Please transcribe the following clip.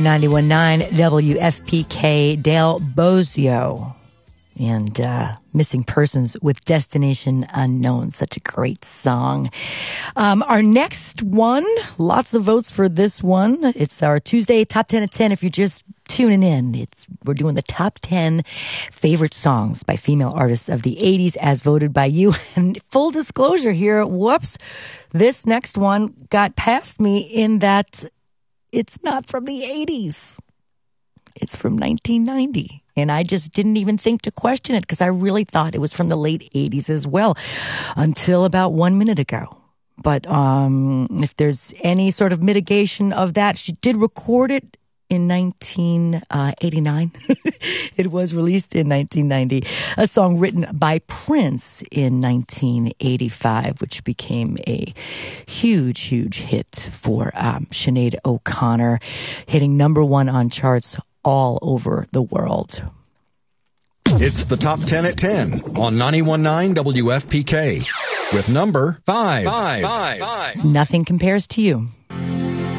91.9 WFPK, Dale Bozio. And Missing Persons with Destination Unknown. Such a great song. Our next one, lots of votes for this one. It's our Tuesday Top 10 at 10. If you're just tuning in, we're doing the top 10 favorite songs by female artists of the 80s as voted by you. And full disclosure here, whoops, this next one got past me in that it's not from the 80s. It's from 1990. And I just didn't even think to question it because I really thought it was from the late 80s as well until about 1 minute ago. But if there's any sort of mitigation of that, she did record it in 1989. It was released in 1990. A song written by Prince in 1985, which became a huge, huge hit for Sinead O'Connor, hitting number one on charts all over the world. It's the Top 10 at 10 on 91.9 WFPK with number 5. Nothing Compares to You.